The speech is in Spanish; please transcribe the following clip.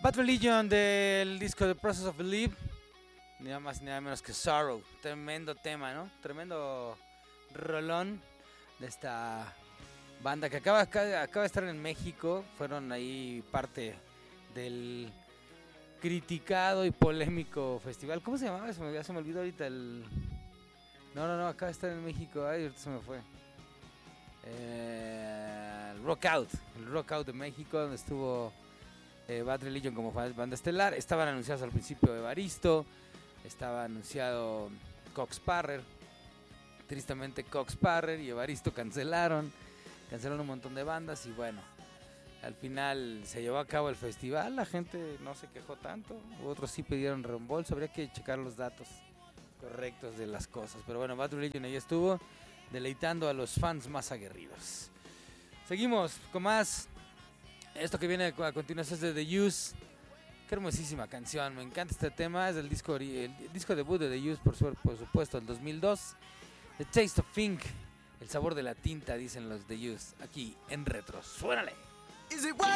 Bad Religion del disco The Process of Belief. Nada más ni nada menos que Sorrow. Tremendo tema, ¿no? Tremendo rolón de esta banda que acaba de estar en México. Fueron ahí parte del criticado y polémico festival. ¿Cómo se llamaba? Se me olvidó ahorita el... No, acaba de estar en México. Ay, ahorita se me fue. El Rock Out de México, donde estuvo Bad Religion como banda estelar. Estaban anunciados al principio Evaristo, estaba anunciado Cox Parrer. Tristemente Cox Parrer y Evaristo cancelaron un montón de bandas y bueno, al final se llevó a cabo el festival. La gente no se quejó tanto, otros sí pidieron reembolso. Habría que checar los datos correctos de las cosas, pero bueno, Bad Religion ahí estuvo deleitando a los fans más aguerridos. Seguimos con más. Esto que viene a continuación es de The Used. Qué hermosísima canción, me encanta este tema. Es del disco debut de The Used, por supuesto, el 2002. The Taste of Ink, el sabor de la tinta, dicen los The Used, aquí en Retro. ¡Suénale!